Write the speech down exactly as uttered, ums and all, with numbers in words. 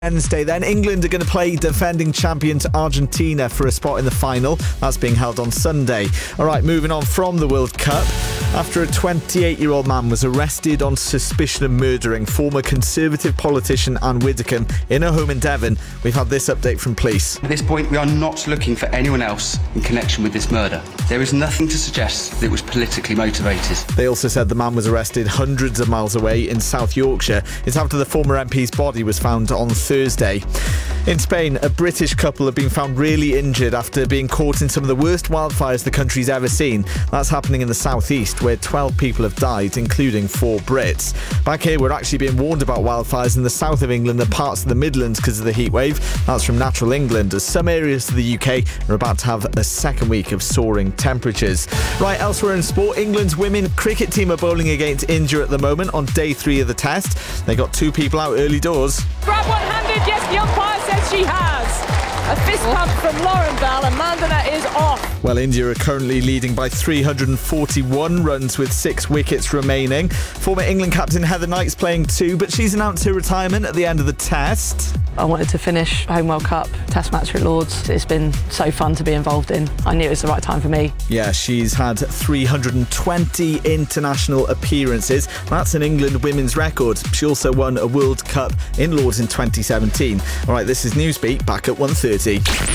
Wednesday then, England are going to play defending champions Argentina for a spot in the final. That's being held on Sunday. Alright, moving on from the World Cup. After a twenty-eight-year-old man was arrested on suspicion of murdering former Conservative politician Anne Widdecombe in her home in Devon, we've had this update from police. At this point, we are not looking for anyone else in connection with this murder. There is nothing to suggest that it was politically motivated. They also said the man was arrested hundreds of miles away in South Yorkshire. It's after the former M P's body was found on Thursday. In Spain, a British couple have been found really injured after being caught in some of the worst wildfires the country's ever seen. That's happening in the southeast, where twelve people have died, including four Brits. Back here, we're actually being warned about wildfires in the south of England and parts of the Midlands because of the heatwave. That's from Natural England, as some areas of the U K are about to have a second week of soaring temperatures. Right, elsewhere in sport, England's women cricket team are bowling against India at the moment on day three of the test. They got two people out early doors. Grab one-handed, yes, the umpire says she has. A fist pump from Lauren Bell, and Mandana is off. Well, India are currently leading by three hundred forty-one runs with six wickets remaining. Former England captain Heather Knight's playing too, but she's announced her retirement at the end of the test. I wanted to finish Home World Cup Test match at Lords. It's been so fun to be involved in. I knew it was the right time for me. Yeah, she's had three hundred twenty international appearances. That's an England women's record. She also won a World Cup in Lords in twenty seventeen. All right, this is Newsbeat, back at one thirty.